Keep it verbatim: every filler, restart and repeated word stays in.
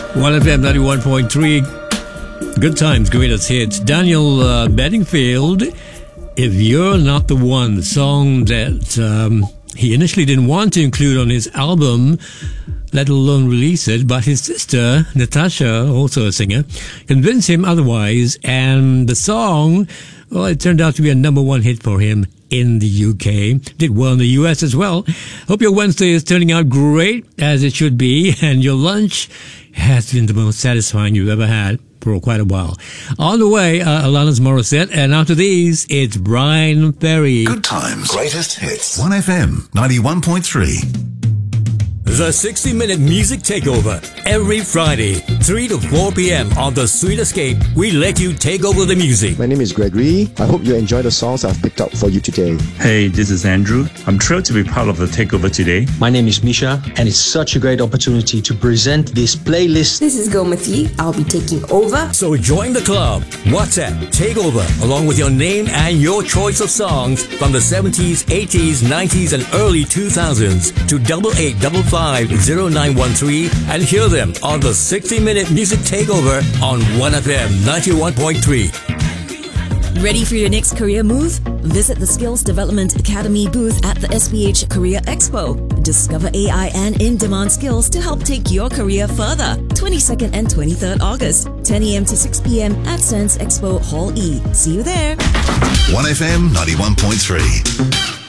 one F M ninety-one point three. Good times, greatest hits. Daniel uh, Bedingfield, If You're Not the One, the song that um, he initially didn't want to include on his album, let alone release it, but his sister, Natasha, also a singer, convinced him otherwise, and the song, well, it turned out to be a number one hit for him in the U K. Did well in the U S as well. Hope your Wednesday is turning out great, as it should be, and your lunch has been the most satisfying you've ever had for quite a while. On the way, uh, Alanis Morissette, and after these, it's Brian Ferry. Good times, greatest hits. one F M ninety-one point three. The sixty minute Music Takeover. Every Friday, three to four p.m. on The Sweet Escape, we let you take over the music. My name is Gregory. I hope you enjoy the songs I've picked up for you today. Hey, this is Andrew. I'm thrilled to be part of the takeover today. My name is Misha, and it's such a great opportunity to present this playlist. This is Gomati. I'll be taking over. So join the club. WhatsApp Takeover, along with your name and your choice of songs from the seventies, eighties, nineties, and early two thousands to double eight double five zero nine one three and hear them on the sixty minute Music Takeover on one F M ninety-one point three. Ready for your next career move? Visit the Skills Development Academy booth at the S P H Career Expo. Discover A I and in-demand skills to help take your career further. twenty-second and twenty-third August, ten a.m. to six p.m. at Sands Expo Hall E. See you there. one F M ninety-one point three.